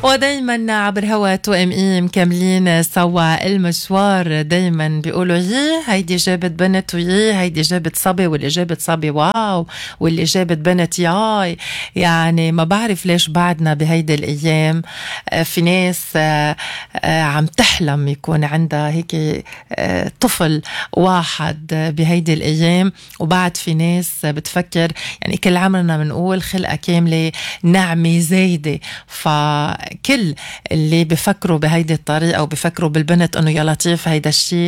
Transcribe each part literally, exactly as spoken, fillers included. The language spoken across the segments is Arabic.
ودايما عبر هوا تو ام اي مكملين سوا المشوار. دايما بيقولوا يي هيدي جابت بنت ويي هيدي جابت صبي واللي جابت صبي واو واللي جابت بنت ياي. يعني ما بعرف ليش بعدنا بهيدي الايام في ناس عم تحلم يكون عندها هيك طفل واحد بهيدي الايام، وبعد في ناس بتفكر يعني كل عمرنا بنقول خلقة كاملة نعمة زايدة. فكل اللي بفكروا بهيدي الطريقة وبفكروا بالبنت انه يا لطيف هيدا الشيء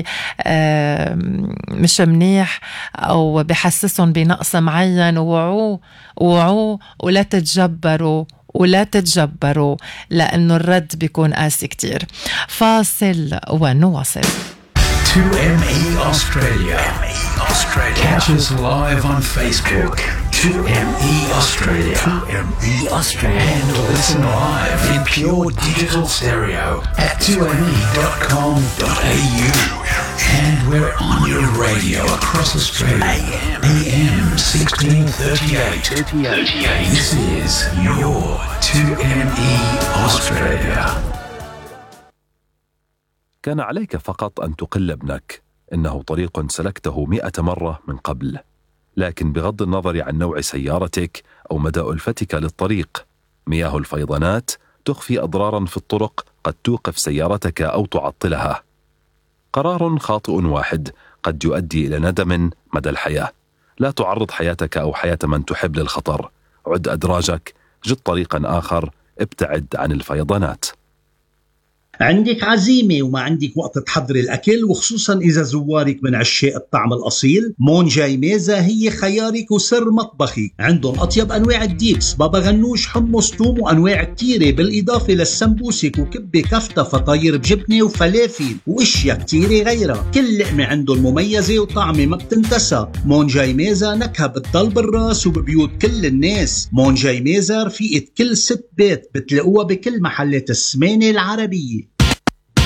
مش منيح او بحسسهم بنقص معين، ووعوه ووعوه ولا تتجبروا ولا تتجبروا لأنه الرد بيكون قاسي كتير. فاصل ونواصل. تو إم إي Australia. Catch us live on Facebook. تو إم إي Australia. تو إم إي Australia. And listen live in pure digital stereo at two m e dot com dot a u. And we're on your radio across Australia. A M sixteen thirty-eight. This is your two M E Australia. كان عليك فقط أن تقل ابنك، إنه طريق سلكته مئة مرة من قبل. لكن بغض النظر عن نوع سيارتك أو مدى ألفتك للطريق، مياه الفيضانات تخفي أضرارا في الطرق قد توقف سيارتك أو تعطلها. قرار خاطئ واحد قد يؤدي إلى ندم مدى الحياة. لا تعرض حياتك أو حياة من تحب للخطر. عد أدراجك، جد طريقا آخر، ابتعد عن الفيضانات. عندك عزيمة وما عندك وقت تحضري الأكل، وخصوصا إذا زوارك من عشاق الطعم الأصيل، مونجاي ميزة هي خيارك وسر مطبخي. عندهم أطيب أنواع الديبس، بابا غنوش، حمص، توم، وأنواع كتيرة، بالإضافة للسمبوسك وكبة كفتة فطاير بجبنة وفلافل وإشياء كتيرة غيرها. كل لقمة عندهم مميزة وطعمة ما بتنتسى. مونجاي ميزة نكهة بتضل بالراس وببيوت كل الناس. مونجاي ميزة رفيقة كل ست بيت، بتلاقوها بكل محلات السمانة العربية.